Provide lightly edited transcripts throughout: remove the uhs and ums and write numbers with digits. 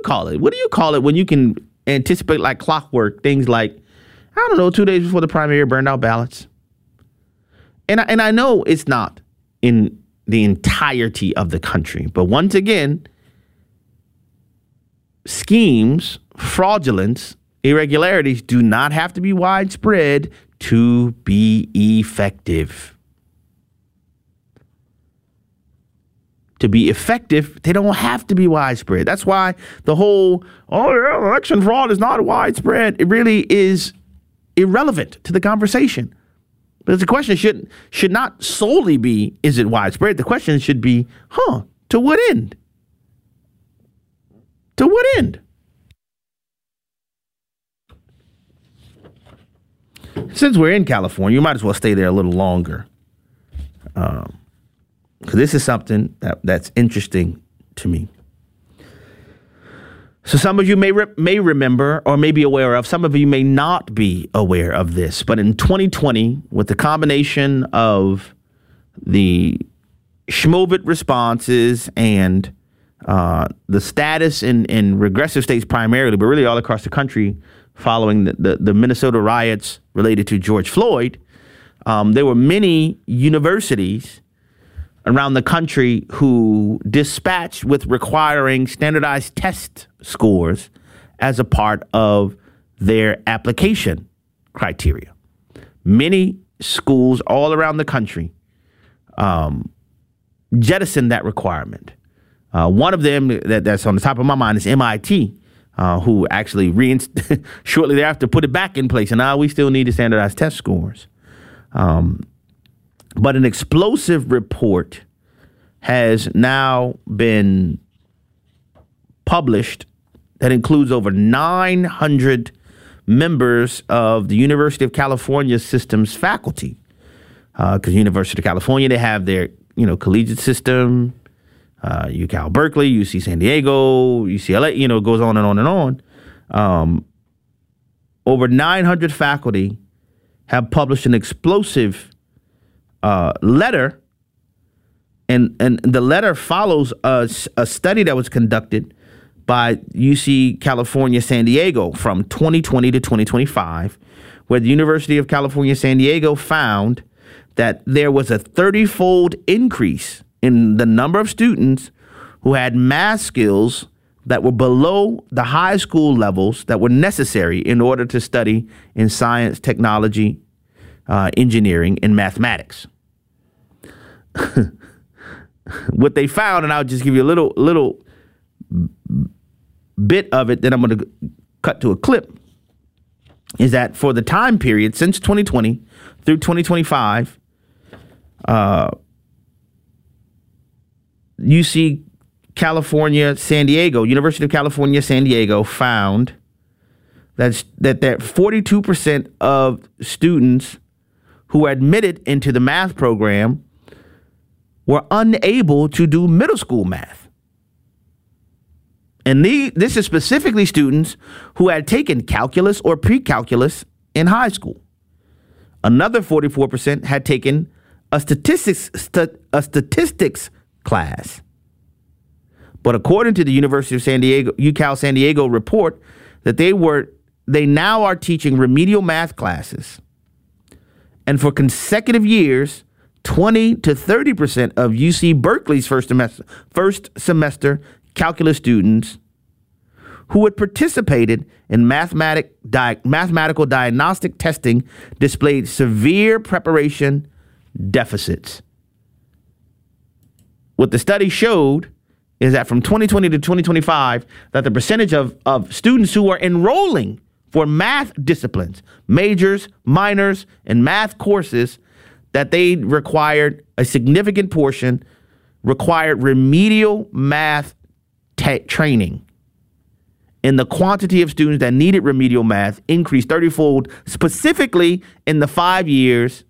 call it? What do you call it when you can anticipate like clockwork things like, I don't know, 2 days before the primary burned out ballots? And I know it's not in the entirety of the country, but once again, schemes, fraudulence, irregularities do not have to be widespread to be effective. To be effective, they don't have to be widespread. That's why the whole, election fraud is not widespread. It really is irrelevant to the conversation. But the question should not solely be, is it widespread? The question should be, to what end? To what end? Since we're in California, you might as well stay there a little longer. Because this is something that's interesting to me. So some of you may remember or may be aware of, some of you may not be aware of this, but in 2020, with the combination of the Schmovit responses and the status in regressive states primarily, but really all across the country following the Minnesota riots related to George Floyd, there were many universities around the country who dispatched with requiring standardized test scores as a part of their application criteria. Many schools all around the country jettisoned that requirement. One of them that's on the top of my mind is MIT, who actually shortly thereafter put it back in place. And now we still need to standardize test scores. But an explosive report has now been published that includes over 900 members of the University of California system's faculty. Because University of California, they have their collegiate system, UCal Berkeley, UC San Diego, UCLA, it goes on and on and on. Over 900 faculty have published an explosive letter, and the letter follows a study that was conducted by UC California San Diego from 2020 to 2025, where the University of California San Diego found that there was a 30-fold increase in the number of students who had math skills that were below the high school levels that were necessary in order to study in science, technology, engineering, and mathematics. What they found, and I'll just give you a little bit of it, then I'm going to cut to a clip, is that for the time period since 2020 through 2025, UC California San Diego, University of California San Diego found that 42% of students who were admitted into the math program were unable to do middle school math. And this is specifically students who had taken calculus or pre-calculus in high school. Another 44% had taken a statistics class. But according to the University of San Diego, UCal San Diego report, that they now are teaching remedial math classes. And for consecutive years, 20 to 30% of UC Berkeley's first semester calculus students who had participated in mathematical diagnostic testing displayed severe preparation deficits. What the study showed is that from 2020 to 2025, that the percentage of students who are enrolling for math disciplines, majors, minors, and math courses, that they required a significant portion, required remedial math training. And the quantity of students that needed remedial math increased 30-fold, specifically in the 5 years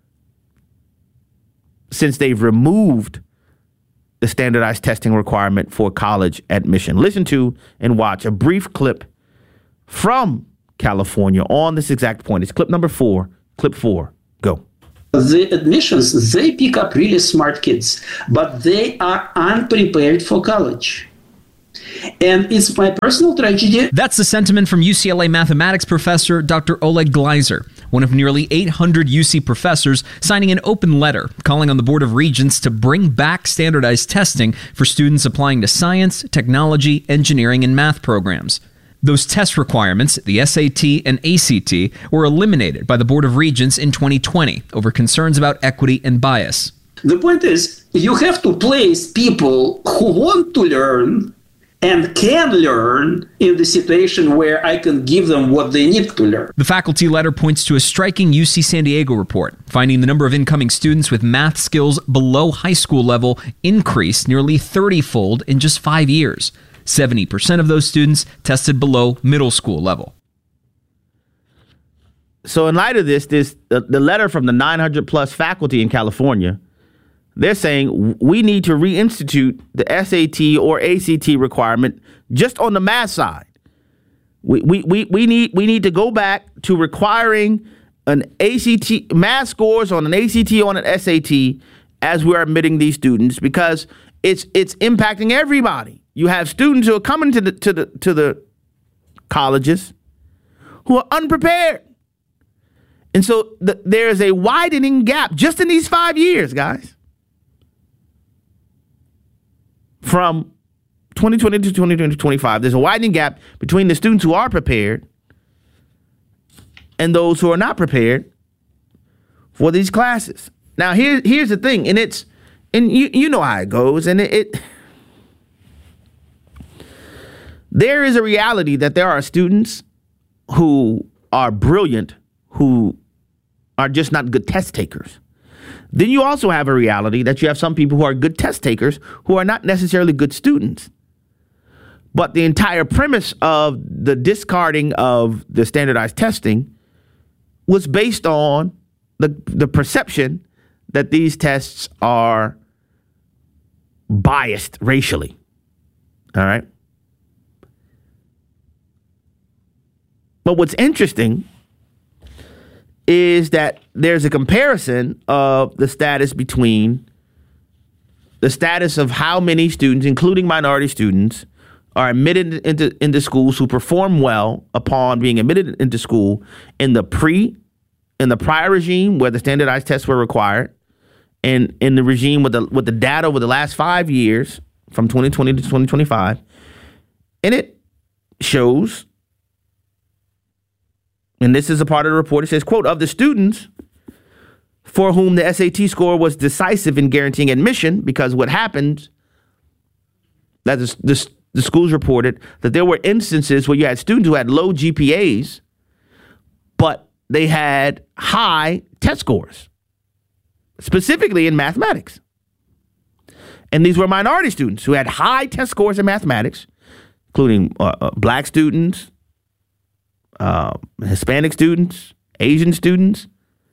since they've removed the standardized testing requirement for college admission. Listen to and watch a brief clip from California on this exact point. It's clip number 4. Clip 4. Go. The admissions, they pick up really smart kids, but they are unprepared for college. And it's my personal tragedy. That's the sentiment from UCLA mathematics professor Dr. Oleg Gleiser, one of nearly 800 UC professors signing an open letter calling on the Board of Regents to bring back standardized testing for students applying to science, technology, engineering, and math programs. Those test requirements, the SAT and ACT, were eliminated by the Board of Regents in 2020 over concerns about equity and bias. The point is, you have to place people who want to learn and can learn in the situation where I can give them what they need to learn. The faculty letter points to a striking UC San Diego report, finding the number of incoming students with math skills below high school level increased nearly 30-fold in just 5 years. 70% of those students tested below middle school level. So in light of this, the letter from the 900 plus faculty in California, they're saying we need to reinstitute the SAT or ACT requirement just on the math side. We need to go back to requiring an ACT math scores on an ACT on an SAT as we're admitting these students, because it's impacting everybody. You have students who are coming to the colleges who are unprepared. And so there is a widening gap just in these 5 years, guys. From 2020 to 2025, there's a widening gap between the students who are prepared and those who are not prepared for these classes. Now, here's the thing, and you know how it goes, and there is a reality that there are students who are brilliant who are just not good test takers. Then you also have a reality that you have some people who are good test takers who are not necessarily good students. But the entire premise of the discarding of the standardized testing was based on the perception that these tests are biased racially. All right. But what's interesting is that there's a comparison of the status between the status of how many students, including minority students, are admitted into schools who perform well upon being admitted into school in the prior regime where the standardized tests were required, and in the regime with the data over the last 5 years from 2020 to 2025. And it shows, and this is a part of the report, it says, quote, of the students for whom the SAT score was decisive in guaranteeing admission, because what happened, that the schools reported that there were instances where you had students who had low GPAs, but they had high test scores, specifically in mathematics. And these were minority students who had high test scores in mathematics, including black students, Hispanic students, Asian students,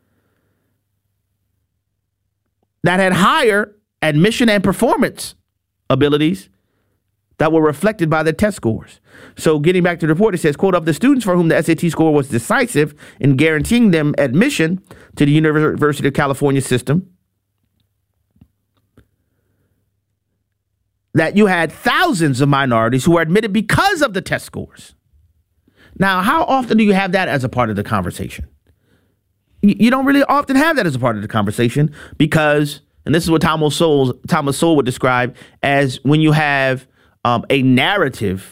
that had higher admission and performance abilities that were reflected by their test scores. So getting back to the report, it says, quote, of the students for whom the SAT score was decisive in guaranteeing them admission to the University of California system, that you had thousands of minorities who were admitted because of the test scores. Now, how often do you have that as a part of the conversation? You don't really often have that as a part of the conversation because, and this is what Thomas Sowell would describe as when you have a narrative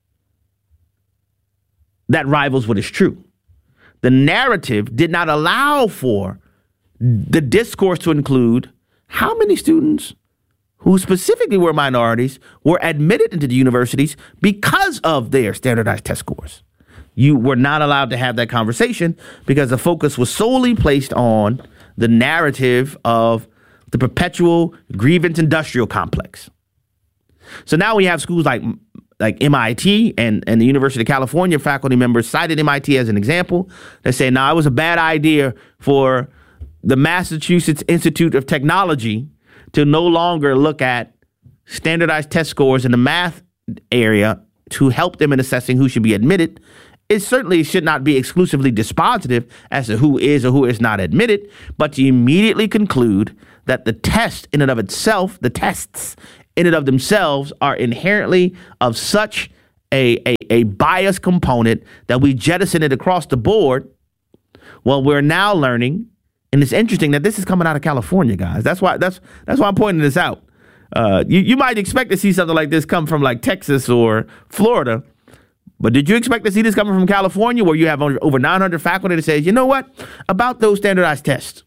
that rivals what is true. The narrative did not allow for the discourse to include how many students who specifically were minorities were admitted into the universities because of their standardized test scores. You were not allowed to have that conversation because the focus was solely placed on the narrative of the perpetual grievance industrial complex. So now we have schools like MIT and the University of California faculty members cited MIT as an example. They say, no, it was a bad idea for the Massachusetts Institute of Technology to no longer look at standardized test scores in the math area to help them in assessing who should be admitted. It certainly should not be exclusively dispositive as to who is or who is not admitted, but to immediately conclude that the test in and of itself, the tests in and of themselves are inherently of such a bias component that we jettison it across the board. Well, we're now learning, and it's interesting that this is coming out of California, guys. That's why I'm pointing this out. You might expect to see something like this come from like Texas or Florida, but did you expect to see this coming from California, where you have over 900 faculty that says, you know what, about those standardized tests,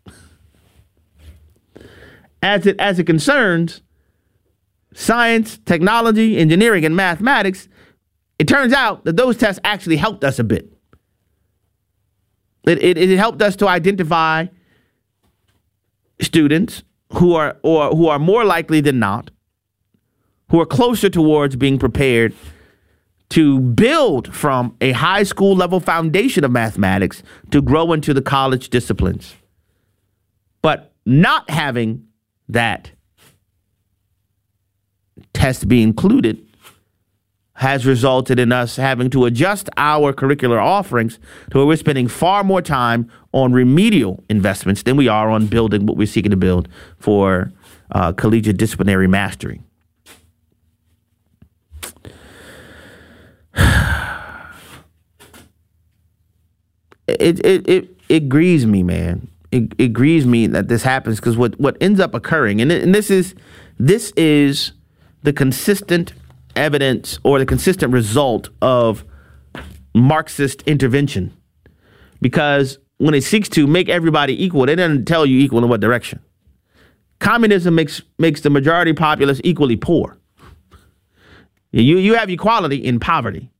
as it concerns science, technology, engineering, and mathematics, it turns out that those tests actually helped us a bit. It helped us to identify students who are more likely than not, who are closer towards being prepared to build from a high school level foundation of mathematics to grow into the college disciplines. But not having that test be included has resulted in us having to adjust our curricular offerings to where we're spending far more time on remedial investments than we are on building what we're seeking to build for collegiate disciplinary mastery. It grieves me, man. It grieves me that this happens, because what ends up occurring, and this is the consistent evidence or the consistent result of Marxist intervention. Because when it seeks to make everybody equal, they doesn't tell you equal in what direction. Communism makes the majority populace equally poor. You have equality in poverty.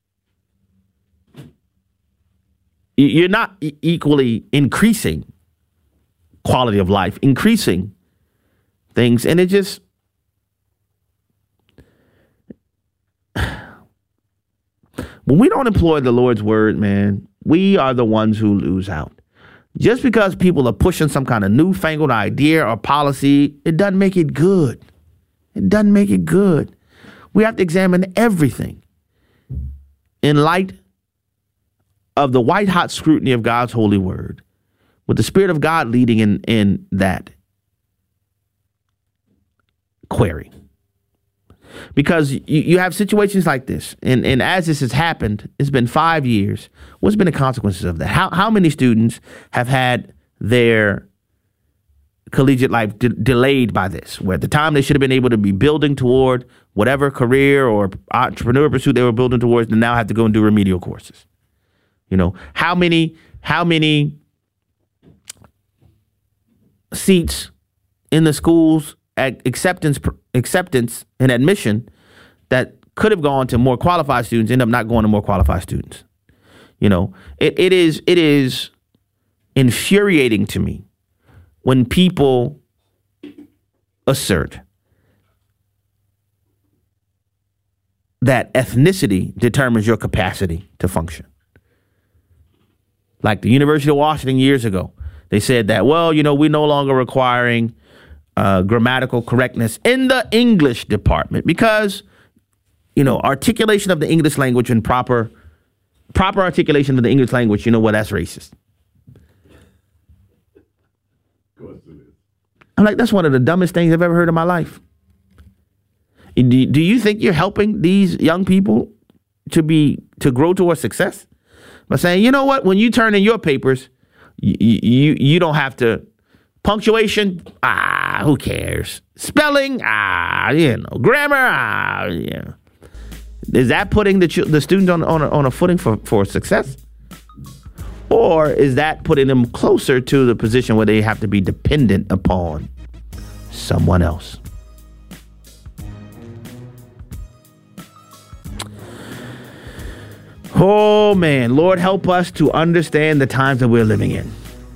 You're not equally increasing quality of life, increasing things. And it just, when we don't employ the Lord's word, man, we are the ones who lose out. Just because people are pushing some kind of newfangled idea or policy, it doesn't make it good. It doesn't make it good. We have to examine everything in light of the white hot scrutiny of God's holy word, with the Spirit of God leading in that query. Because you have situations like this, and as this has happened, it's been 5 years. What's been the consequences of that? How many students have had their collegiate life delayed by this, where at the time they should have been able to be building toward whatever career or entrepreneur pursuit they were building towards, and now have to go and do remedial courses? You know, how many seats in the schools at acceptance and admission that could have gone to more qualified students end up not going to more qualified students? You know, it is infuriating to me when people assert that ethnicity determines your capacity to function. Like the University of Washington years ago, they said that, well, you know, we're no longer requiring grammatical correctness in the English department because, you know, articulation of the English language and proper articulation of the English language, you know what, that's racist. I'm like, that's one of the dumbest things I've ever heard in my life. Do you think you're helping these young people to grow towards success by saying, you know what, when you turn in your papers, you don't have to, punctuation, who cares? Spelling, grammar, yeah. Is that putting the students on a footing for success? Or is that putting them closer to the position where they have to be dependent upon someone else? Oh, man, Lord, help us to understand the times that we're living in.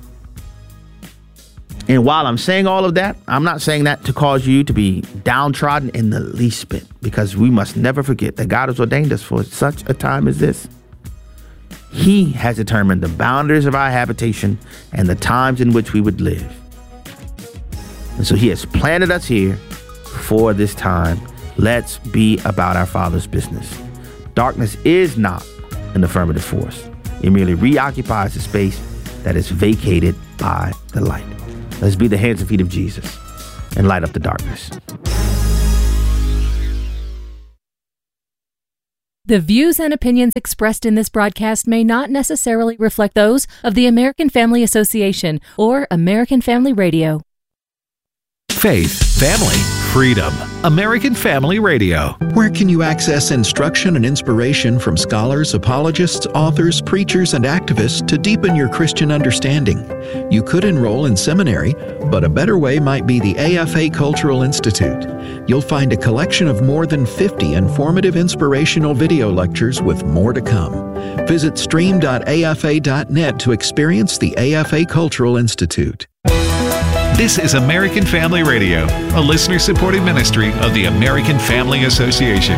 And while I'm saying all of that, I'm not saying that to cause you to be downtrodden in the least bit, because we must never forget that God has ordained us for such a time as this. He has determined the boundaries of our habitation and the times in which we would live. And so he has planted us here for this time. Let's be about our Father's business. Darkness is not an affirmative force. It merely reoccupies the space that is vacated by the light. Let's be the hands and feet of Jesus and light up the darkness. The views and opinions expressed in this broadcast may not necessarily reflect those of the American Family Association or American Family Radio. Faith, family, freedom. American Family Radio. Where can you access instruction and inspiration from scholars, apologists, authors, preachers, and activists to deepen your Christian understanding? You could enroll in seminary, but a better way might be the AFA Cultural Institute. You'll find a collection of more than 50 informative inspirational video lectures with more to come. Visit stream.afa.net to experience the AFA Cultural Institute. This is American Family Radio, a listener-supported ministry of the American Family Association.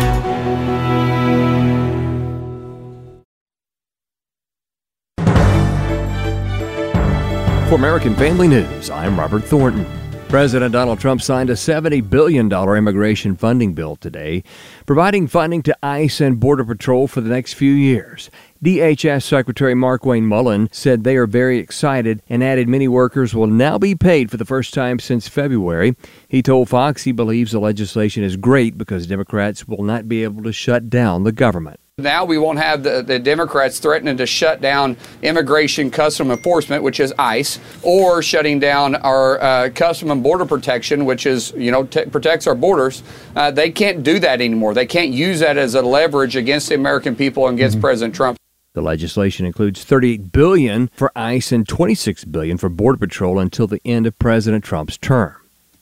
For American Family News, I'm Robert Thornton. President Donald Trump signed a $70 billion immigration funding bill today, providing funding to ICE and Border Patrol for the next few years. DHS Secretary Markwayne Mullin said they are very excited and added many workers will now be paid for the first time since February. He told Fox he believes the legislation is great because Democrats will not be able to shut down the government. Now we won't have the Democrats threatening to shut down Immigration Custom Enforcement, which is ICE, or shutting down our Custom and Border Protection, which is, protects our borders. They can't do that anymore. They can't use that as a leverage against the American people and against President Trump. The legislation includes $38 billion for ICE and $26 billion for Border Patrol until the end of President Trump's term.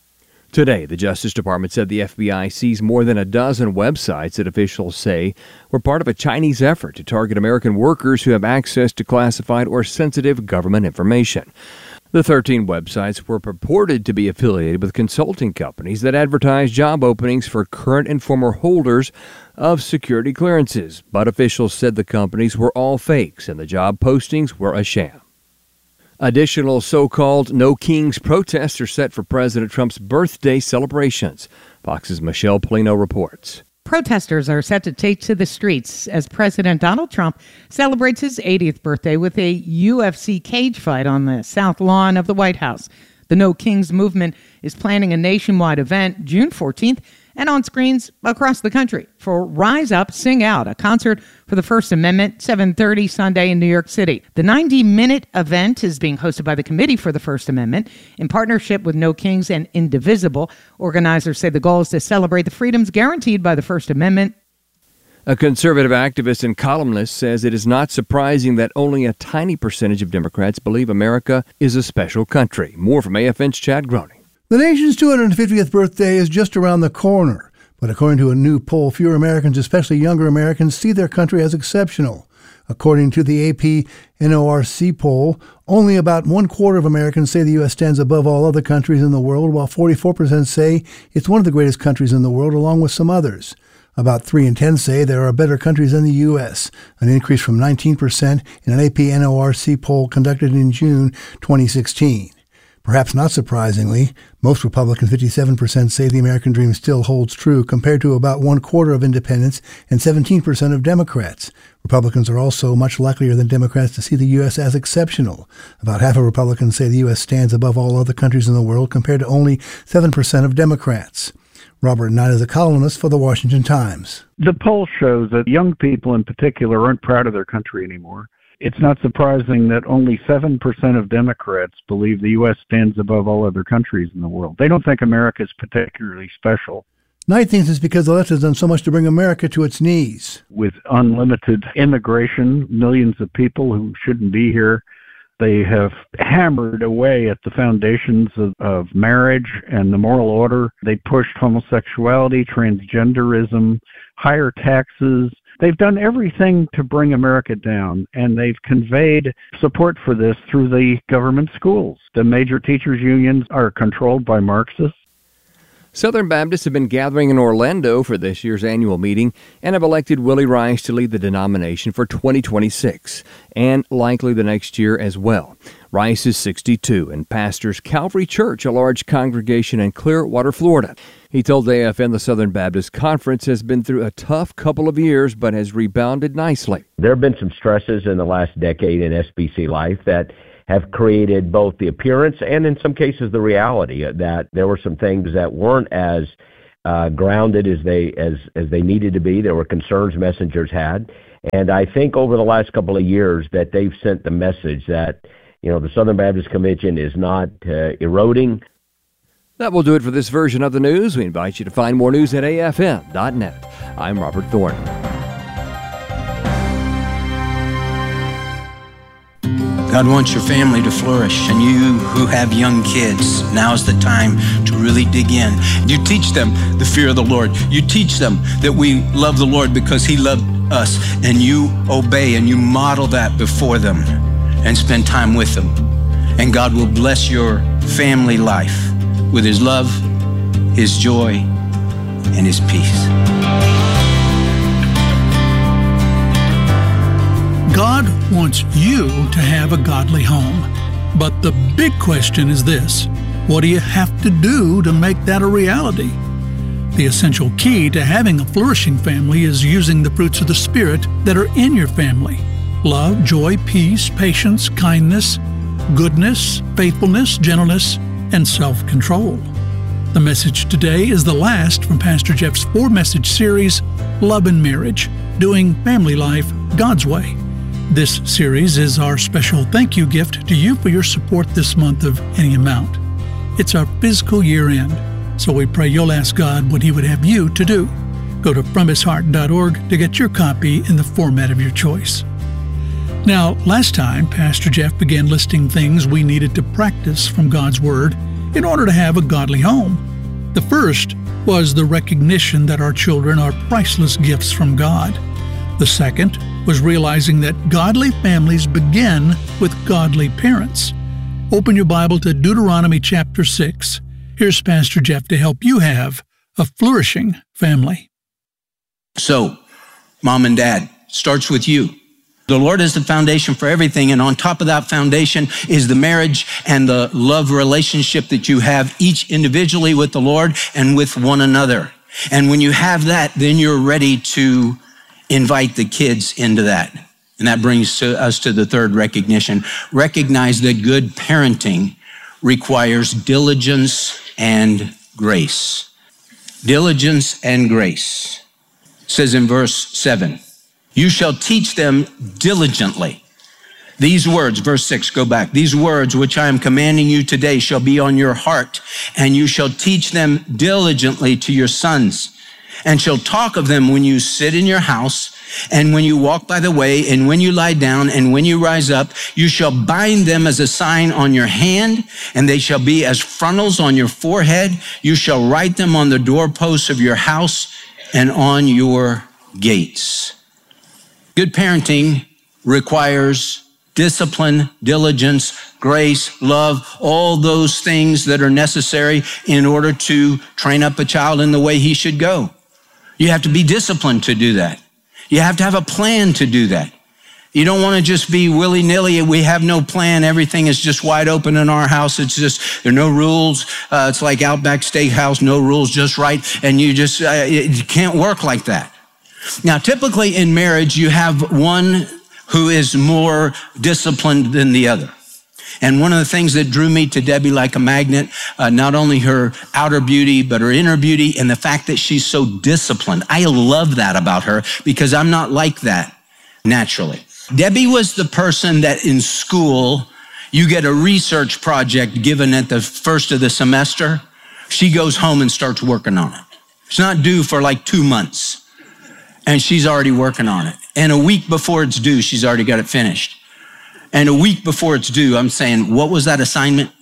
Today, the Justice Department said the FBI seized more than a dozen websites that officials say were part of a Chinese effort to target American workers who have access to classified or sensitive government information. The 13 websites were purported to be affiliated with consulting companies that advertise job openings for current and former holders of security clearances, but officials said the companies were all fakes and the job postings were a sham. Additional so-called No Kings protests are set for President Trump's birthday celebrations. Fox's Michelle Polino reports. Protesters are set to take to the streets as President Donald Trump celebrates his 80th birthday with a UFC cage fight on the south lawn of the White House. The No Kings movement is planning a nationwide event June 14th and on screens across the country for Rise Up, Sing Out, a concert for the First Amendment, 7:30 Sunday in New York City. The 90-minute event is being hosted by the Committee for the First Amendment in partnership with No Kings and Indivisible. Organizers say the goal is to celebrate the freedoms guaranteed by the First Amendment. A conservative activist and columnist says it is not surprising that only a tiny percentage of Democrats believe America is a special country. More from AFN's Chad Groening. The nation's 250th birthday is just around the corner, but according to a new poll, fewer Americans, especially younger Americans, see their country as exceptional. According to the AP NORC poll, only about 1/4 of Americans say the U.S. stands above all other countries in the world, while 44% say it's one of the greatest countries in the world, along with some others. About 3 in 10 say there are better countries than the U.S., an increase from 19% in an AP NORC poll conducted in June 2016. Perhaps not surprisingly, most Republicans, 57%, say the American dream still holds true, compared to about 1/4 of independents and 17% of Democrats. Republicans are also much likelier than Democrats to see the U.S. as exceptional. About half of Republicans say the U.S. stands above all other countries in the world, compared to only 7% of Democrats. Robert Knight is a columnist for the Washington Times. The poll shows that young people in particular aren't proud of their country anymore. It's not surprising that only 7% of Democrats believe the U.S. stands above all other countries in the world. They don't think America is particularly special. Knight thinks it's because the left has done so much to bring America to its knees. With unlimited immigration, millions of people who shouldn't be here, they have hammered away at the foundations of marriage and the moral order. They pushed homosexuality, transgenderism, higher taxes. They've done everything to bring America down, and they've conveyed support for this through the government schools. The major teachers' unions are controlled by Marxists. Southern Baptists have been gathering in Orlando for this year's annual meeting and have elected Willie Rice to lead the denomination for 2026 and likely the next year as well. Rice is 62 and pastors Calvary Church, a large congregation in Clearwater, Florida. He told AFN the Southern Baptist Conference has been through a tough couple of years but has rebounded nicely. There have been some stresses in the last decade in SBC life that have created both the appearance and in some cases the reality that there were some things that weren't as grounded as they needed to be. There were concerns messengers had. And I think over the last couple of years that they've sent the message that, the Southern Baptist Convention is not eroding. That will do it for this version of the news. We invite you to find more news at afm.net. I'm Robert Thornton. God wants your family to flourish, and you who have young kids, now's the time to really dig in. You teach them the fear of the Lord. You teach them that we love the Lord because He loved us, and you obey and you model that before them and spend time with them. And God will bless your family life with His love, His joy, and His peace. God wants you to have a godly home. But the big question is this: what do you have to do to make that a reality? The essential key to having a flourishing family is using the fruits of the Spirit that are in your family: love, joy, peace, patience, kindness, goodness, faithfulness, gentleness, and self-control. The message today is the last from Pastor Jeff's 4-message series, Love and Marriage, Doing Family Life God's Way. This series is our special thank you gift to you for your support this month of any amount. It's our fiscal year end, so we pray you'll ask God what He would have you to do. Go to FromHisHeart.org to get your copy in the format of your choice. Now, last time, Pastor Jeff began listing things we needed to practice from God's Word in order to have a godly home. The first was the recognition that our children are priceless gifts from God. The second was realizing that godly families begin with godly parents. Open your Bible to Deuteronomy chapter 6. Here's Pastor Jeff to help you have a flourishing family. So, Mom and Dad, starts with you. The Lord is the foundation for everything, and on top of that foundation is the marriage and the love relationship that you have each individually with the Lord and with one another. And when you have that, then you're ready to invite the kids into that. And that brings us to the third recognition. Recognize that good parenting requires diligence and grace. Diligence and grace. It says in verse 7, you shall teach them diligently. These words, verse 6, go back. These words which I am commanding you today shall be on your heart, and you shall teach them diligently to your sons, and shall talk of them when you sit in your house, and when you walk by the way, and when you lie down, and when you rise up. You shall bind them as a sign on your hand, and they shall be as frontals on your forehead. You shall write them on the doorposts of your house and on your gates. Good parenting requires discipline, diligence, grace, love, all those things that are necessary in order to train up a child in the way he should go. You have to be disciplined to do that. You have to have a plan to do that. You don't want to just be willy-nilly. We have no plan. Everything is just wide open in our house. It's just, there are no rules. It's like Outback Steakhouse, no rules, just right. And you just, it can't work like that. Now, typically in marriage, you have one who is more disciplined than the other. And one of the things that drew me to Debbie like a magnet, not only her outer beauty, but her inner beauty and the fact that she's so disciplined. I love that about her because I'm not like that naturally. Debbie was the person that in school, you get a research project given at the first of the semester. She goes home and starts working on it. It's not due for like 2 months. And she's already working on it. And a week before it's due, she's already got it finished. And a week before it's due, I'm saying, what was that assignment?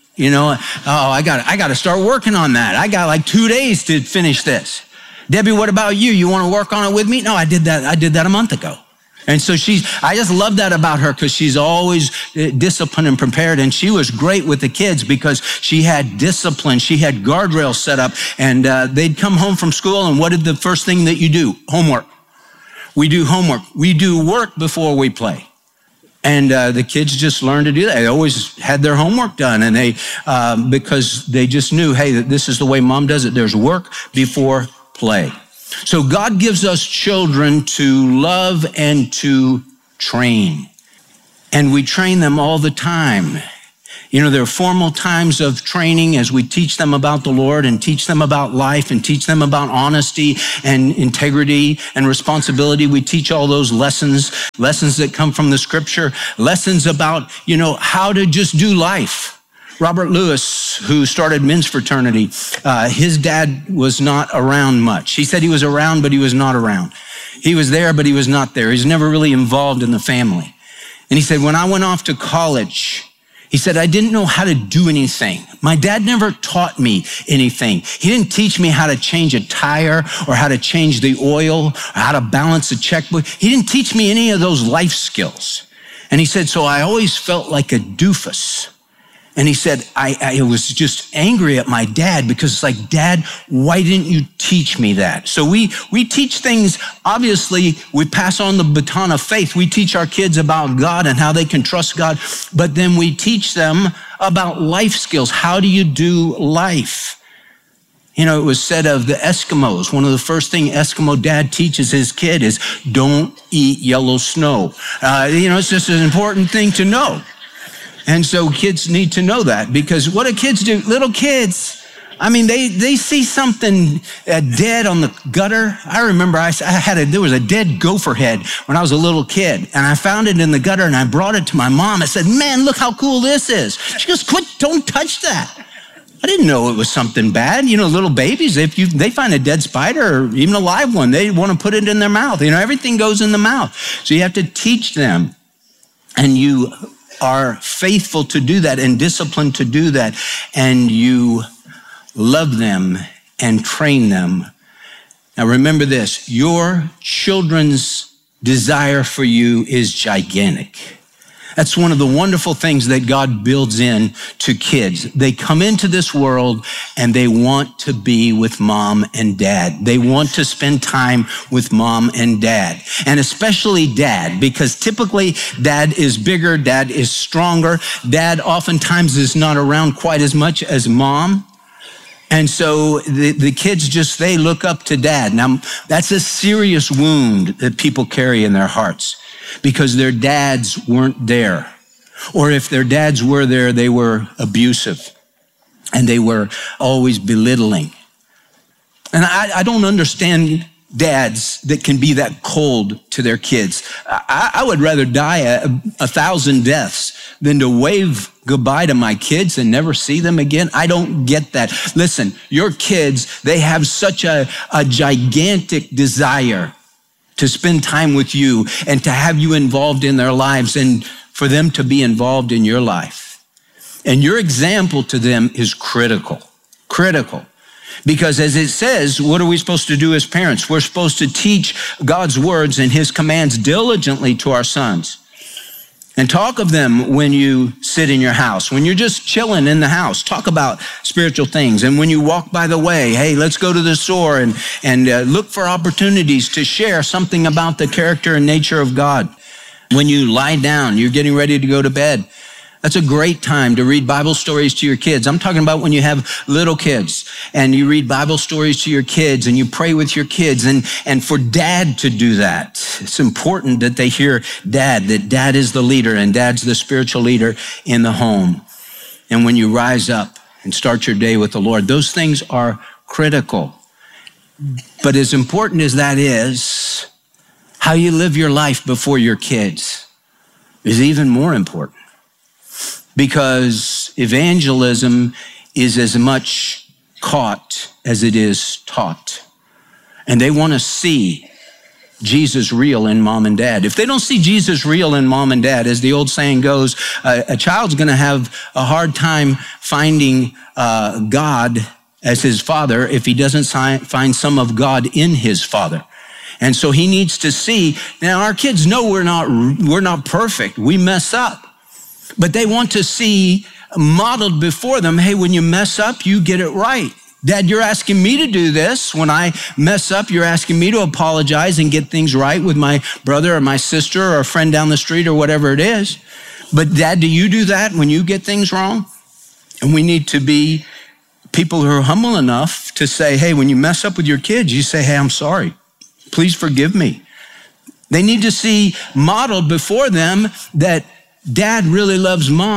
I got to start working on that. I got like 2 days to finish this. Debbie, what about you? You want to work on it with me? No, I did that a month ago. And so I just love that about her because she's always disciplined and prepared. And she was great with the kids because she had discipline. She had guardrails set up, and they'd come home from school. And what did the first thing that you do? Homework. We do homework. We do work before we play. And the kids just learned to do that. They always had their homework done, and because they just knew, hey, this is the way mom does it. There's work before play. So God gives us children to love and to train. And we train them all the time. You know, there are formal times of training as we teach them about the Lord and teach them about life and teach them about honesty and integrity and responsibility. We teach all those lessons that come from the scripture, lessons about, you know, how to just do life. Robert Lewis, who started men's fraternity, his dad was not around much. He said he was around, but he was not around. He was there, but he was not there. He's never really involved in the family. And he said, when I went off to college, he said, I didn't know how to do anything. My dad never taught me anything. He didn't teach me how to change a tire or how to change the oil or how to balance a checkbook. He didn't teach me any of those life skills. And he said, so I always felt like a doofus. And he said, I was just angry at my dad because it's like, Dad, why didn't you teach me that? So we teach things, obviously, we pass on the baton of faith. We teach our kids about God and how they can trust God, but then we teach them about life skills. How do you do life? You know, it was said of the Eskimos, one of the first things Eskimo dad teaches his kid is don't eat yellow snow. You know, it's just an important thing to know. And so kids need to know that, because what do kids do? Little kids, I mean, they see something dead on the gutter. I remember there was a dead gopher head when I was a little kid, and I found it in the gutter and I brought it to my mom. I said, man, look how cool this is. She goes, don't touch that. I didn't know it was something bad. You know, little babies, if they find a dead spider or even a live one, they want to put it in their mouth. You know, everything goes in the mouth. So you have to teach them, and you are faithful to do that and disciplined to do that, and you love them and train them. Now remember this, your children's desire for you is gigantic. That's one of the wonderful things that God builds in to kids. They come into this world and they want to be with mom and dad. They want to spend time with mom and dad, and especially dad, because typically dad is bigger, dad is stronger. Dad oftentimes is not around quite as much as mom. And so the kids they look up to dad. Now, that's a serious wound that people carry in their hearts, because their dads weren't there. Or if their dads were there, they were abusive and they were always belittling. And I don't understand dads that can be that cold to their kids. I would rather die 1,000 deaths than to wave goodbye to my kids and never see them again. I don't get that. Listen, your kids, they have such a gigantic desire to spend time with you and to have you involved in their lives and for them to be involved in your life. And your example to them is critical. Because as it says, what are we supposed to do as parents? We're supposed to teach God's words and his commands diligently to our sons. And talk of them when you sit in your house. When you're just chilling in the house, talk about spiritual things. And when you walk by the way, hey, let's go to the store and look for opportunities to share something about the character and nature of God. When you lie down, you're getting ready to go to bed. That's a great time to read Bible stories to your kids. I'm talking about when you have little kids and you read Bible stories to your kids and you pray with your kids, and for dad to do that. It's important that they hear dad, that dad is the leader and dad's the spiritual leader in the home. And when you rise up and start your day with the Lord, those things are critical. But as important as that is, how you live your life before your kids is even more important. Because evangelism is as much caught as it is taught. And they want to see Jesus real in mom and dad. If they don't see Jesus real in mom and dad, as the old saying goes, a child's going to have a hard time finding God as his father if he doesn't find some of God in his father. And so he needs to see. Now, our kids know we're not perfect. We mess up. But they want to see modeled before them, hey, when you mess up, you get it right. Dad, you're asking me to do this. When I mess up, you're asking me to apologize and get things right with my brother or my sister or a friend down the street or whatever it is. But Dad, do you do that when you get things wrong? And we need to be people who are humble enough to say, hey, when you mess up with your kids, you say, hey, I'm sorry. Please forgive me. They need to see modeled before them that Dad really loves mom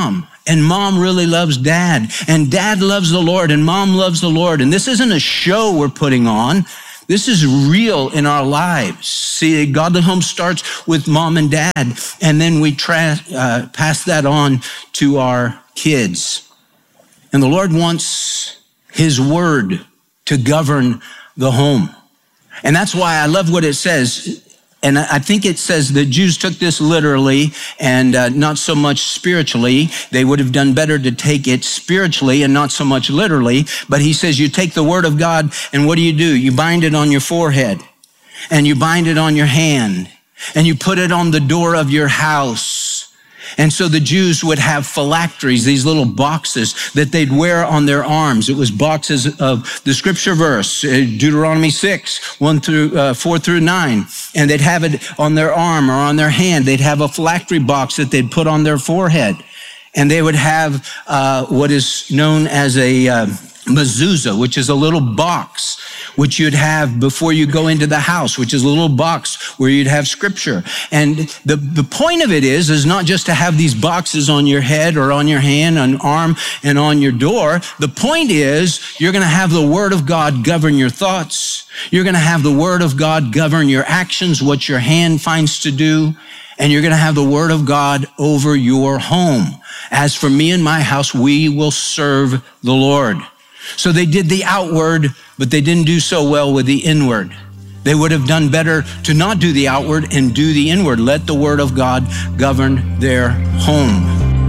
And mom really loves dad. And dad loves the Lord. And mom loves the Lord. And this isn't a show we're putting on. This is real in our lives. See, a godly home starts with mom and dad. And then we pass that on to our kids. And the Lord wants his word to govern the home. And that's why I love what it says. And I think it says the Jews took this literally and not so much spiritually. They would have done better to take it spiritually and not so much literally. But he says you take the word of God and what do? You bind it on your forehead and you bind it on your hand and you put it on the door of your house. And so the Jews would have phylacteries, these little boxes that they'd wear on their arms. It was boxes of the scripture verse, Deuteronomy 6, 4 through 9. And they'd have it on their arm or on their hand. They'd have a phylactery box that they'd put on their forehead. And they would have what is known as a mezuzah, which is a little box which you'd have before you go into the house, which is a little box where you'd have scripture. And the point of it is not just to have these boxes on your head or on your hand, on arm, and on your door. The point is you're going to have the word of God govern your thoughts. You're going to have the word of God govern your actions, what your hand finds to do. And you're going to have the word of God over your home. As for me and my house, we will serve the Lord. So they did the outward, but they didn't do so well with the inward. They would have done better to not do the outward and do the inward. Let the word of God govern their home.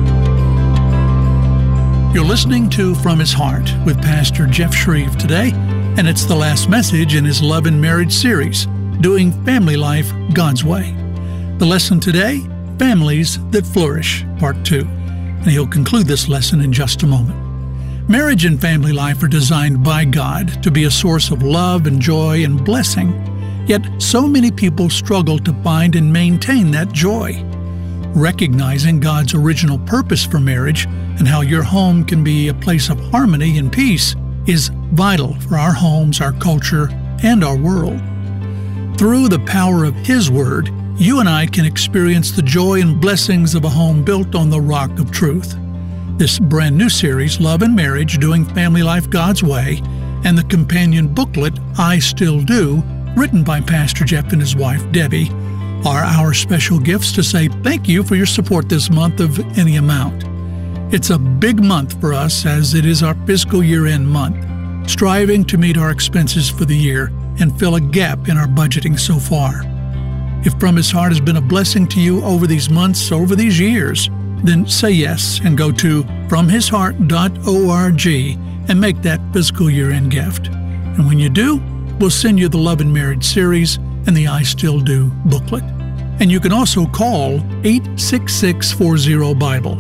You're listening to From His Heart with Pastor Jeff Shreve today, and it's the last message in his Love and Marriage series, Doing Family Life God's Way. The lesson today, Families That Flourish, Part 2. And he'll conclude this lesson in just a moment. Marriage and family life are designed by God to be a source of love and joy and blessing. Yet so many people struggle to find and maintain that joy. Recognizing God's original purpose for marriage and how your home can be a place of harmony and peace is vital for our homes, our culture, and our world. Through the power of His Word, you and I can experience the joy and blessings of a home built on the rock of truth. This brand new series, Love and Marriage, Doing Family Life God's Way, and the companion booklet, I Still Do, written by Pastor Jeff and his wife, Debbie, are our special gifts to say thank you for your support this month of any amount. It's a big month for us as it is our fiscal year-end month, striving to meet our expenses for the year and fill a gap in our budgeting so far. If From His Heart has been a blessing to you over these months, over these years, then say yes and go to FromHisHeart.org and make that fiscal year-end gift. And when you do, we'll send you the Love and Marriage series and the I Still Do booklet. And you can also call 866-40-BIBLE,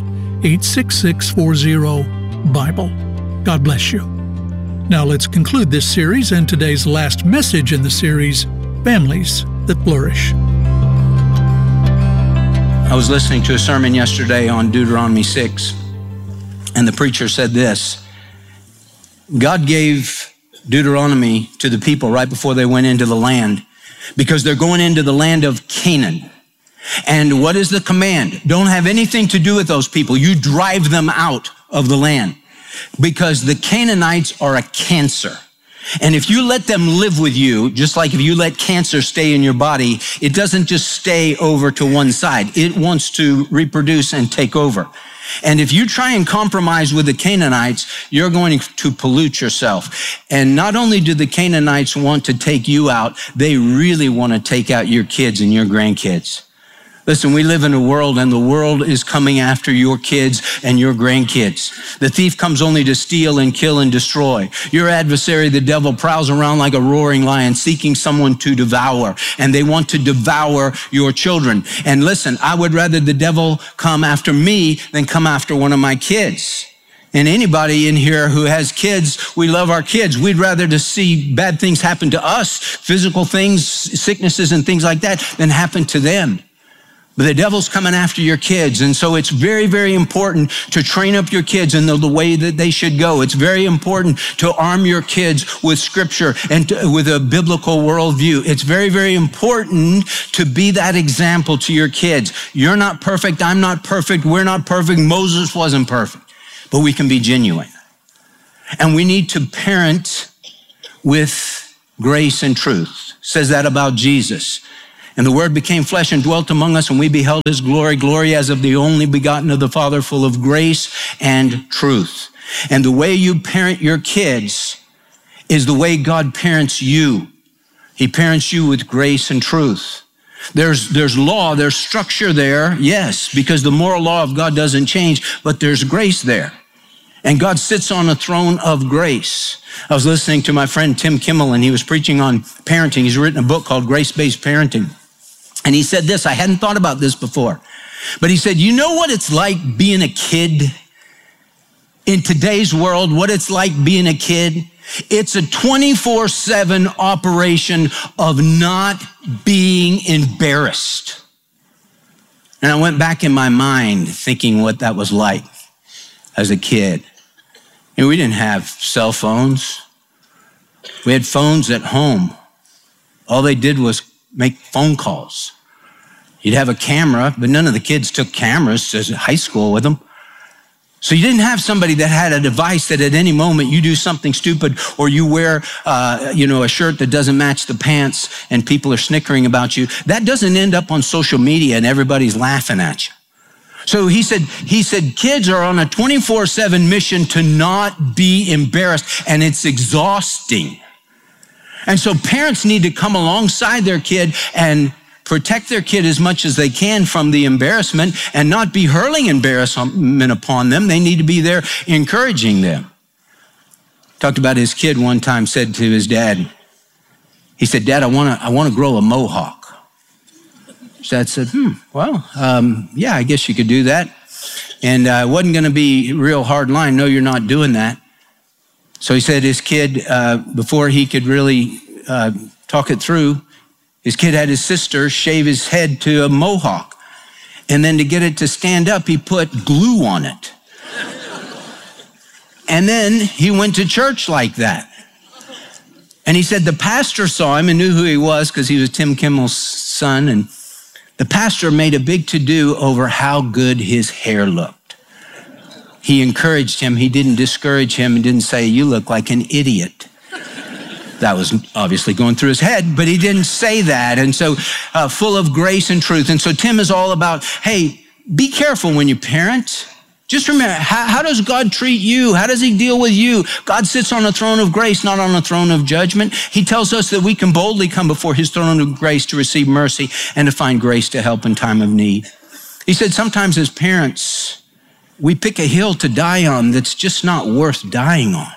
866-40-BIBLE. God bless you. Now let's conclude this series and today's last message in the series, Families That Flourish. I was listening to a sermon yesterday on Deuteronomy 6, and the preacher said this: God gave Deuteronomy to the people right before they went into the land, because they're going into the land of Canaan. And what is the command? Don't have anything to do with those people. You drive them out of the land, because the Canaanites are a cancer. And if you let them live with you, just like if you let cancer stay in your body, it doesn't just stay over to one side. It wants to reproduce and take over. And if you try and compromise with the Canaanites, you're going to pollute yourself. And not only do the Canaanites want to take you out, they really want to take out your kids and your grandkids. Listen, we live in a world, and the world is coming after your kids and your grandkids. The thief comes only to steal and kill and destroy. Your adversary, the devil, prowls around like a roaring lion, seeking someone to devour, and they want to devour your children. And listen, I would rather the devil come after me than come after one of my kids. And anybody in here who has kids, we love our kids. We'd rather to see bad things happen to us, physical things, sicknesses and things like that, than happen to them. But the devil's coming after your kids. And so it's very, very important to train up your kids in the way that they should go. It's very important to arm your kids with scripture and with a biblical worldview. It's very, very important to be that example to your kids. You're not perfect. I'm not perfect. We're not perfect. Moses wasn't perfect, but we can be genuine. And we need to parent with grace and truth. It says that about Jesus. And the Word became flesh and dwelt among us, and we beheld his glory, glory as of the only begotten of the Father, full of grace and truth. And the way you parent your kids is the way God parents you. He parents you with grace and truth. There's law, there's structure there, yes, because the moral law of God doesn't change, but there's grace there. And God sits on a throne of grace. I was listening to my friend Tim Kimmel, and he was preaching on parenting. He's written a book called Grace-Based Parenting. And he said this, I hadn't thought about this before, but he said, you know what it's like being a kid? In today's world, what it's like being a kid? It's a 24/7 operation of not being embarrassed. And I went back in my mind thinking what that was like as a kid. And we didn't have cell phones. We had phones at home. All they did was make phone calls. You'd have a camera, but none of the kids took cameras to high school with them. So you didn't have somebody that had a device that at any moment you do something stupid or you wear, a shirt that doesn't match the pants and people are snickering about you. That doesn't end up on social media and everybody's laughing at you. So he said, kids are on a 24/7 mission to not be embarrassed, and it's exhausting. And so parents need to come alongside their kid and protect their kid as much as they can from the embarrassment and not be hurling embarrassment upon them. They need to be there encouraging them. Talked about his kid one time, said to his dad, he said, Dad, I want to grow a mohawk. His dad said, yeah, I guess you could do that. And it wasn't going to be a real hard line. No, you're not doing that. So he said his kid, before he could really talk it through, his kid had his sister shave his head to a mohawk. And then to get it to stand up, he put glue on it. And then he went to church like that. And he said the pastor saw him and knew who he was because he was Tim Kimmel's son. And the pastor made a big to-do over how good his hair looked. He encouraged him. He didn't discourage him and didn't say, you look like an idiot. That was obviously going through his head, but he didn't say that. And so full of grace and truth. And so Tim is all about, hey, be careful when you parent. Just remember, how does God treat you? How does he deal with you? God sits on a throne of grace, not on a throne of judgment. He tells us that we can boldly come before his throne of grace to receive mercy and to find grace to help in time of need. He said sometimes as parents, we pick a hill to die on that's just not worth dying on.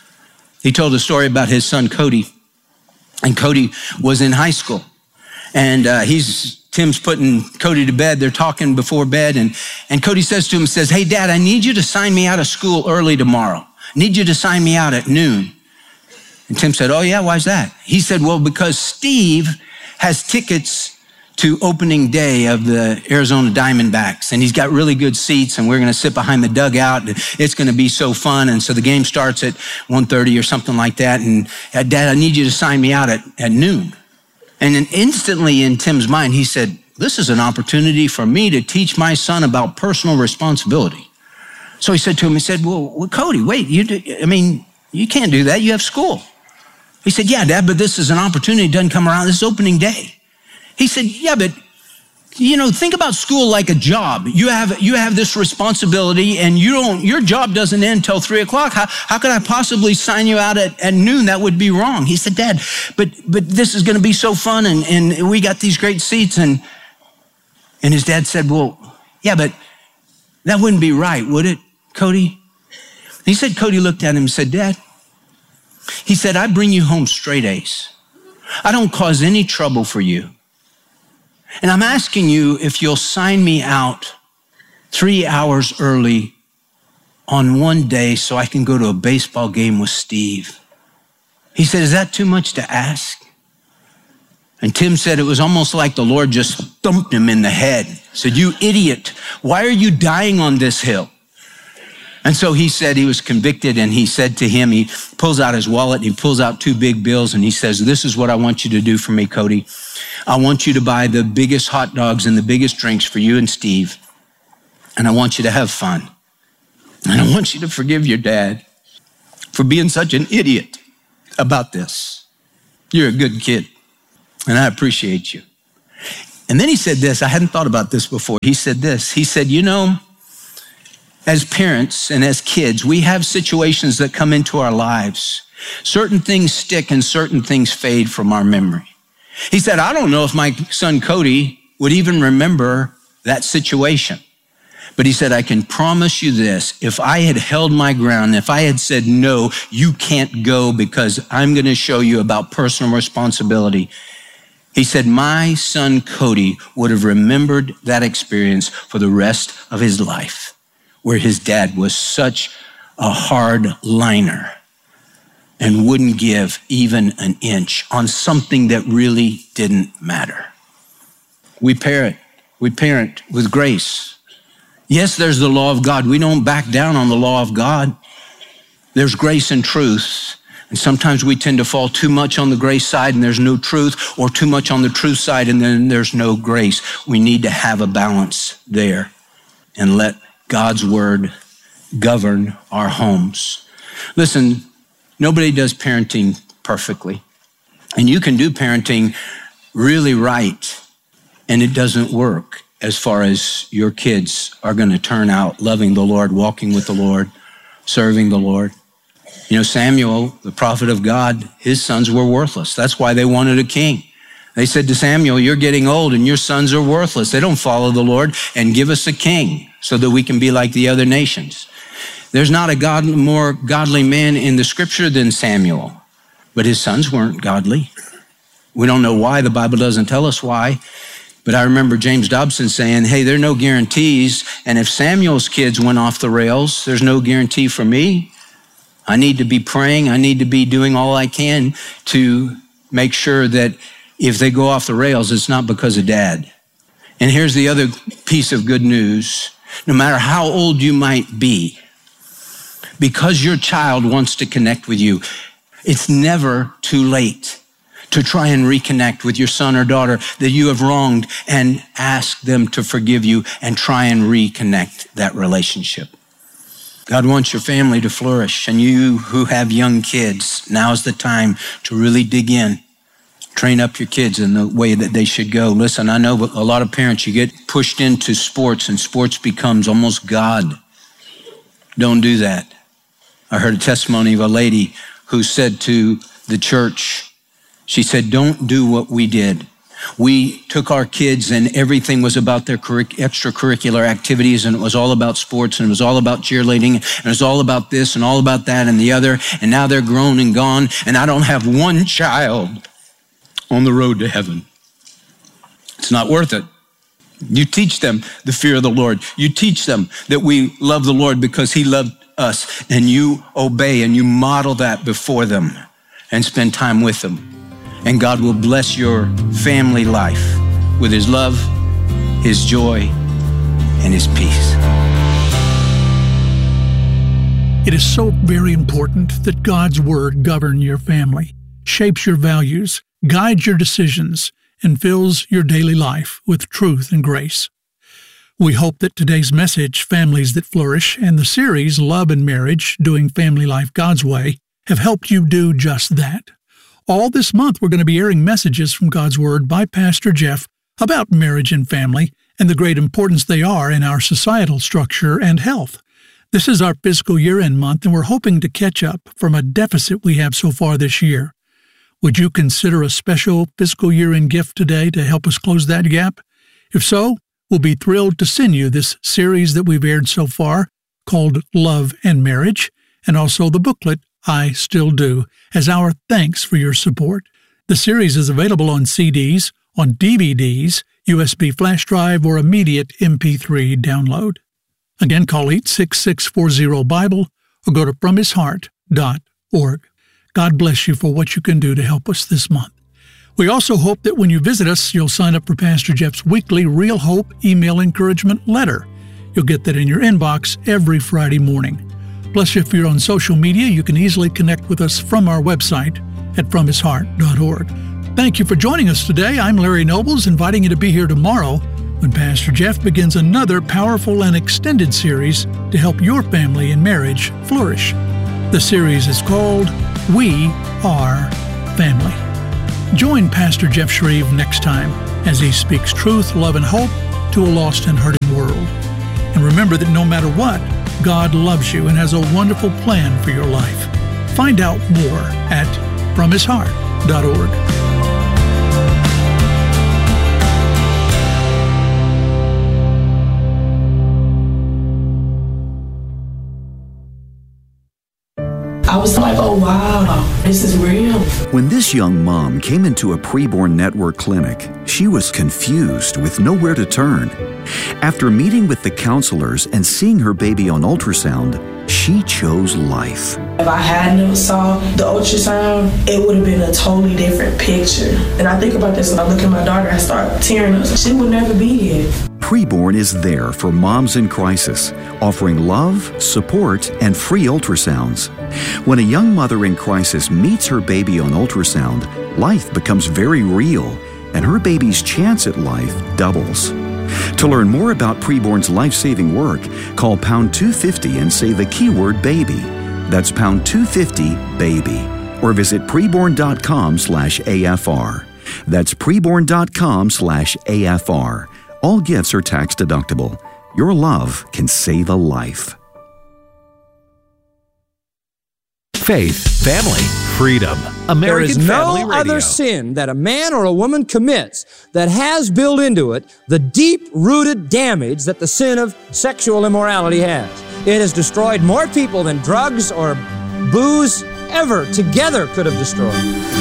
He told a story about his son, Cody. And Cody was in high school. And Tim's putting Cody to bed. They're talking before bed. And Cody says to him, hey, Dad, I need you to sign me out of school early tomorrow. I need you to sign me out at noon. And Tim said, oh, yeah, why's that? He said, well, because Steve has tickets to opening day of the Arizona Diamondbacks. And he's got really good seats, and we're going to sit behind the dugout. And it's going to be so fun. And so the game starts at 1:30 or something like that. And Dad, I need you to sign me out at noon. And then instantly in Tim's mind, he said, this is an opportunity for me to teach my son about personal responsibility. So he said to him, well, Cody, wait, you can't do that. You have school. He said, yeah, Dad, but this is an opportunity. It doesn't come around. This is opening day. He said, yeah, but think about school like a job. You have this responsibility, and your job doesn't end till 3:00. How could I possibly sign you out at noon? That would be wrong. He said, Dad, but this is going to be so fun, and we got these great seats. And his dad said, well, yeah, but that wouldn't be right, would it, Cody? He said, Cody looked at him and said, Dad, he said, I bring you home straight A's. I don't cause any trouble for you. And I'm asking you if you'll sign me out 3 hours early on one day so I can go to a baseball game with Steve. He said, is that too much to ask? And Tim said it was almost like the Lord just thumped him in the head. Said, you idiot, why are you dying on this hill? And so he said he was convicted, and he said to him, he pulls out his wallet, and he pulls out 2 big bills, and he says, this is what I want you to do for me, Cody. I want you to buy the biggest hot dogs and the biggest drinks for you and Steve, and I want you to have fun. And I want you to forgive your dad for being such an idiot about this. You're a good kid, and I appreciate you. And then he said this, I hadn't thought about this before. He said this, he said, you know, as parents and as kids, we have situations that come into our lives. Certain things stick and certain things fade from our memory. He said, I don't know if my son Cody would even remember that situation. But he said, I can promise you this, if I had held my ground, if I had said, no, you can't go because I'm going to show you about personal responsibility. He said, my son Cody would have remembered that experience for the rest of his life, where his dad was such a hard liner and wouldn't give even an inch on something that really didn't matter. We parent with grace. Yes, there's the law of God. We don't back down on the law of God. There's grace and truth. And sometimes we tend to fall too much on the grace side and there's no truth, or too much on the truth side and then there's no grace. We need to have a balance there and let God's word govern our homes. Listen, nobody does parenting perfectly. And you can do parenting really right, and it doesn't work as far as your kids are going to turn out loving the Lord, walking with the Lord, serving the Lord. You know, Samuel, the prophet of God, his sons were worthless. That's why they wanted a king. They said to Samuel, you're getting old and your sons are worthless. They don't follow the Lord, and give us a king so that we can be like the other nations. There's not a more godly man in the scripture than Samuel, but his sons weren't godly. We don't know why. The Bible doesn't tell us why. But I remember James Dobson saying, hey, there are no guarantees. And if Samuel's kids went off the rails, there's no guarantee for me. I need to be praying. I need to be doing all I can to make sure that if they go off the rails, it's not because of dad. And here's the other piece of good news. No matter how old you might be, because your child wants to connect with you, it's never too late to try and reconnect with your son or daughter that you have wronged, and ask them to forgive you and try and reconnect that relationship. God wants your family to flourish, and you who have young kids, now's the time to really dig in. Train up your kids in the way that they should go. Listen, I know a lot of parents, you get pushed into sports and sports becomes almost God. Don't do that. I heard a testimony of a lady who said to the church, she said, don't do what we did. We took our kids and everything was about their extracurricular activities, and it was all about sports, and it was all about cheerleading, and it was all about this and all about that and the other, and now they're grown and gone, and I don't have one child on the road to heaven. It's not worth it. You teach them the fear of the Lord. You teach them that we love the Lord because he loved us, and you obey and you model that before them and spend time with them. And God will bless your family life with his love, his joy, and his peace. It is so very important that God's word govern your family, shapes your values, guides your decisions, and fills your daily life with truth and grace. We hope that today's message, Families That Flourish, and the series, Love and Marriage, Doing Family Life God's Way, have helped you do just that. All this month, we're going to be airing messages from God's Word by Pastor Jeff about marriage and family and the great importance they are in our societal structure and health. This is our fiscal year-end month, and we're hoping to catch up from a deficit we have so far this year. Would you consider a special fiscal year-end gift today to help us close that gap? If so, we'll be thrilled to send you this series that we've aired so far called Love and Marriage, and also the booklet, I Still Do, as our thanks for your support. The series is available on CDs, on DVDs, USB flash drive, or immediate MP3 download. Again, call 86640-BIBLE or go to FromHisHeart.org. God bless you for what you can do to help us this month. We also hope that when you visit us, you'll sign up for Pastor Jeff's weekly Real Hope email encouragement letter. You'll get that in your inbox every Friday morning. Plus, if you're on social media, you can easily connect with us from our website at FromHisHeart.org. Thank you for joining us today. I'm Larry Nobles, inviting you to be here tomorrow when Pastor Jeff begins another powerful and extended series to help your family and marriage flourish. The series is called We Are Family. Join Pastor Jeff Shreve next time as he speaks truth, love, and hope to a lost and hurting world. And remember that no matter what, God loves you and has a wonderful plan for your life. Find out more at FromHisHeart.org. I was like, oh wow, this is real. When this young mom came into a preborn network clinic, she was confused with nowhere to turn. After meeting with the counselors and seeing her baby on ultrasound, she chose life. If I hadn't saw the ultrasound, it would have been a totally different picture. And I think about this when I look at my daughter, I start tearing up. She would never be here. Preborn is there for moms in crisis, offering love, support, and free ultrasounds. When a young mother in crisis meets her baby on ultrasound, life becomes very real, and her baby's chance at life doubles. To learn more about Preborn's life-saving work, call pound 250 and say the keyword baby. That's pound 250 baby. Or visit preborn.com/AFR. That's preborn.com/AFR. All gifts are tax deductible. Your love can save a life. Faith, family, freedom. American Family Radio. There is no other sin that a man or a woman commits that has built into it the deep-rooted damage that the sin of sexual immorality has. It has destroyed more people than drugs or booze ever together could have destroyed.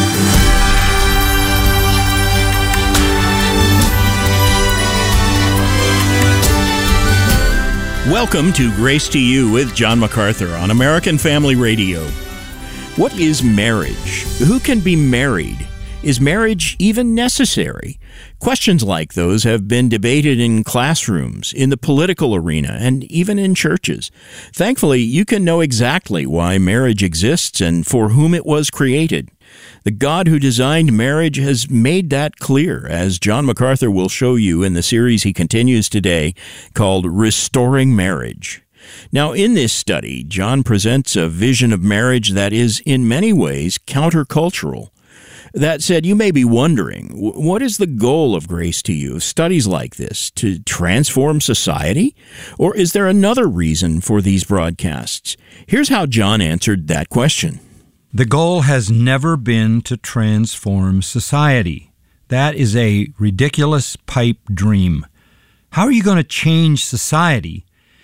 Welcome to Grace to You with John MacArthur on American Family Radio. What is marriage? Who can be married? Is marriage even necessary? Questions like those have been debated in classrooms, in the political arena, and even in churches. Thankfully, you can know exactly why marriage exists and for whom it was created. The God who designed marriage has made that clear, as John MacArthur will show you in the series he continues today called Restoring Marriage. Now, in this study, John presents a vision of marriage that is, in many ways, countercultural. That said, you may be wondering, what is the goal of Grace to You, studies like this, to transform society? Or is there another reason for these broadcasts? Here's how John answered that question. The goal has never been to transform society. That is a ridiculous pipe dream. How are you going to change society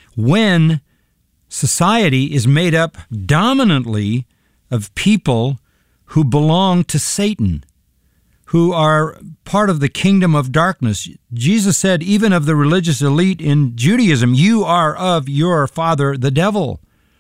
when society is made up dominantly of people who belong to Satan, who are part of the kingdom of darkness? Jesus said, even of the religious elite in Judaism, you are of your father, the devil.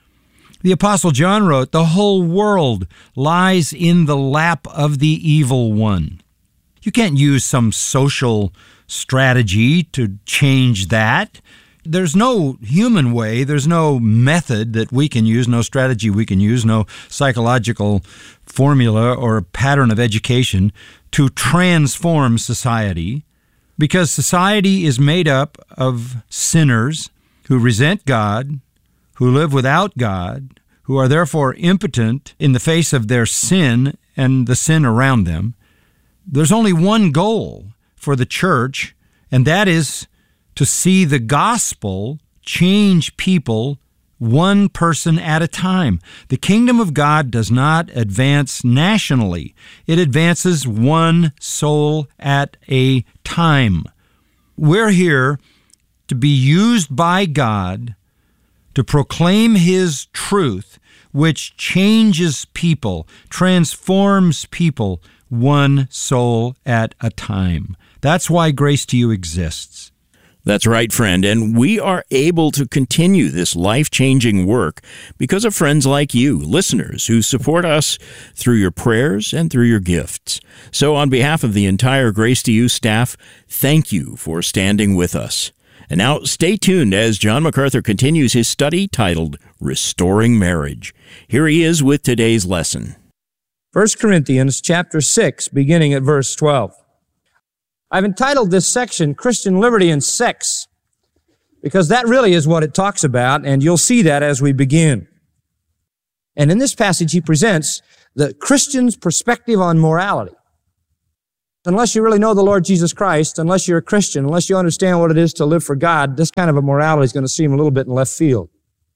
The Apostle John wrote, the whole world lies in the lap of the evil one. You can't use some social strategy to change that. There's no human way, there's no method that we can use, no strategy we can use, no psychological formula or pattern of education to transform society, because society is made up of sinners who resent God, who live without God, who are therefore impotent in the face of their sin and the sin around them. There's only one goal for the church, and that is to see the gospel change people one person at a time. The kingdom of God does not advance nationally. It advances one soul at a time. We're here to be used by God to proclaim His truth, which changes people, transforms people, one soul at a time. That's why Grace to You exists. That's right, friend, and we are able to continue this life-changing work because of friends like you, listeners, who support us through your prayers and through your gifts. So on behalf of the entire Grace to You staff, thank you for standing with us. And now stay tuned as John MacArthur continues his study titled Restoring Marriage. Here he is with today's lesson. 1 Corinthians chapter 6, beginning at verse 12. I've entitled this section, Christian Liberty and Sex, because that really is what it talks about, and you'll see that as we begin. And in this passage, he presents the Christian's perspective on morality. Unless you really know the Lord Jesus Christ, unless you're a Christian, unless you understand what it is to live for God, this kind of a morality is going to seem a little bit in left field.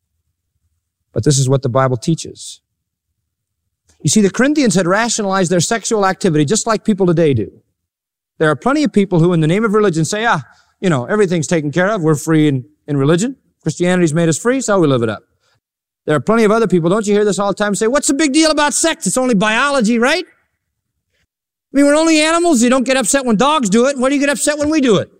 But this is what the Bible teaches. You see, the Corinthians had rationalized their sexual activity just like people today do. There are plenty of people who, in the name of religion, say, everything's taken care of. We're free in religion. Christianity's made us free, so we live it up. There are plenty of other people, don't you hear this all the time, say, what's the big deal about sex? It's only biology, right? I mean, we're only animals. You don't get upset when dogs do it. Why do you get upset when we do it?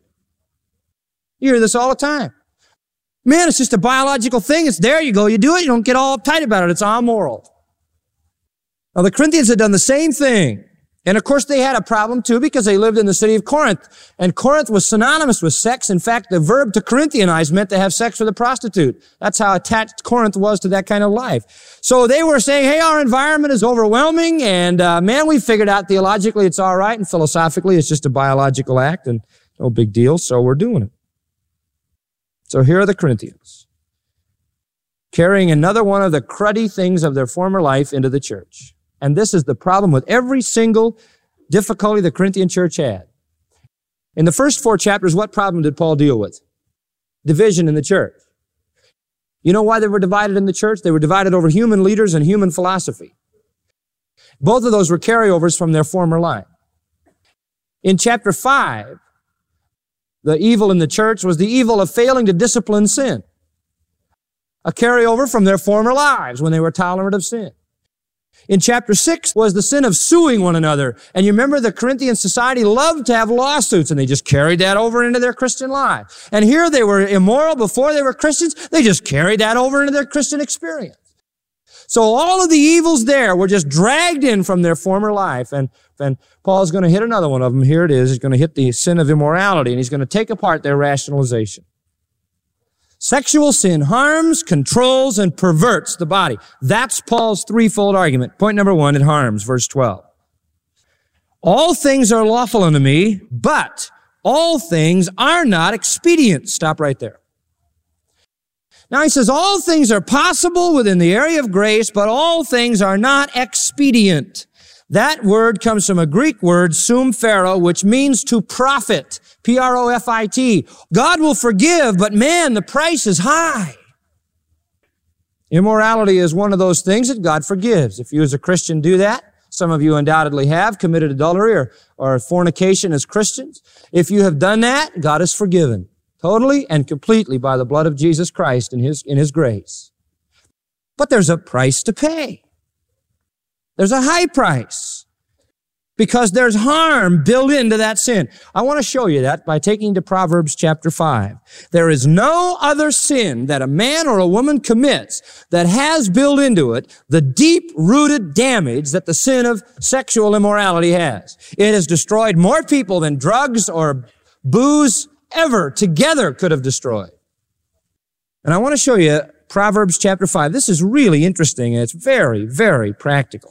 You hear this all the time. Man, it's just a biological thing. It's there. You go, you do it. You don't get all uptight about it. It's amoral. Now, the Corinthians had done the same thing. And of course, they had a problem too because they lived in the city of Corinth. And Corinth was synonymous with sex. In fact, the verb to Corinthianize meant to have sex with a prostitute. That's how attached Corinth was to that kind of life. So they were saying, hey, our environment is overwhelming. And we figured out theologically it's all right. And philosophically, it's just a biological act and no big deal. So we're doing it. So here are the Corinthians, carrying another one of the cruddy things of their former life into the church. And this is the problem with every single difficulty the Corinthian church had. In the first 4 chapters, what problem did Paul deal with? Division in the church. You know why they were divided in the church? They were divided over human leaders and human philosophy. Both of those were carryovers from their former life. In chapter 5, the evil in the church was the evil of failing to discipline sin. A carryover from their former lives when they were tolerant of sin. In chapter 6 was the sin of suing one another. And you remember the Corinthian society loved to have lawsuits, and they just carried that over into their Christian life. And here they were immoral before they were Christians. They just carried that over into their Christian experience. So all of the evils there were just dragged in from their former life. And Paul's going to hit another one of them. Here it is. He's going to hit the sin of immorality, and he's going to take apart their rationalization. Sexual sin harms, controls, and perverts the body. That's Paul's threefold argument. Point number 1, it harms, verse 12. All things are lawful unto me, but all things are not expedient. Stop right there. Now he says all things are possible within the area of grace, but all things are not expedient. That word comes from a Greek word, sumphero, which means to profit. P-R-O-F-I-T. God will forgive, but man, the price is high. Immorality is one of those things that God forgives. If you as a Christian do that, some of you undoubtedly have committed adultery or fornication as Christians. If you have done that, God is forgiven totally and completely by the blood of Jesus Christ in His grace. But there's a price to pay. There's a high price. Because there's harm built into that sin. I want to show you that by taking to Proverbs chapter 5. There is no other sin that a man or a woman commits that has built into it the deep-rooted damage that the sin of sexual immorality has. It has destroyed more people than drugs or booze ever together could have destroyed. And I want to show you Proverbs chapter 5. This is really interesting, and it's very, very practical.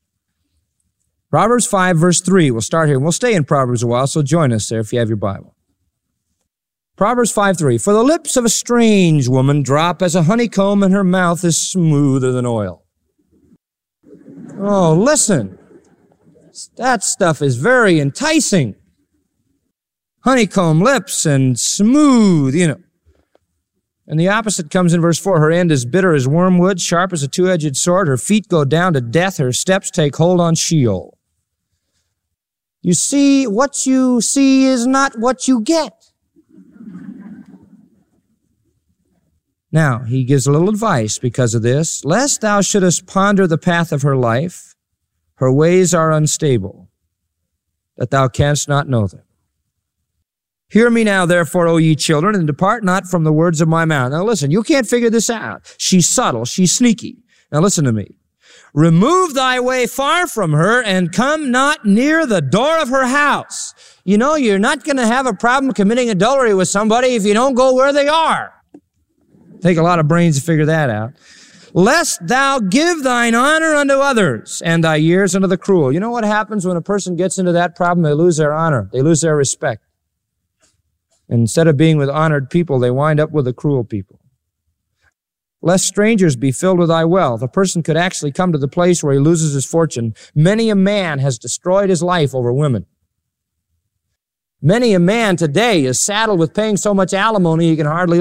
Proverbs 5, verse 3. We'll start here. We'll stay in Proverbs a while, so join us there if you have your Bible. Proverbs 5, 3. For the lips of a strange woman drop as a honeycomb, and her mouth is smoother than oil. Oh, listen. That stuff is very enticing. Honeycomb lips and smooth, And the opposite comes in verse 4. Her end is bitter as wormwood, sharp as a two-edged sword. Her feet go down to death. Her steps take hold on Sheol. You see, what you see is not what you get. Now, he gives a little advice because of this. Lest thou shouldest ponder the path of her life, her ways are unstable, that thou canst not know them. Hear me now, therefore, O ye children, and depart not from the words of my mouth. Now listen, you can't figure this out. She's subtle. She's sneaky. Now listen to me. Remove thy way far from her, and come not near the door of her house. You know, you're not going to have a problem committing adultery with somebody if you don't go where they are. Take a lot of brains to figure that out. Lest thou give thine honor unto others, and thy years unto the cruel. You know what happens when a person gets into that problem? They lose their honor. They lose their respect. And instead of being with honored people, they wind up with the cruel people. Lest strangers be filled with thy wealth. A person could actually come to the place where he loses his fortune. Many a man has destroyed his life over women. Many a man today is saddled with paying so much alimony he can hardly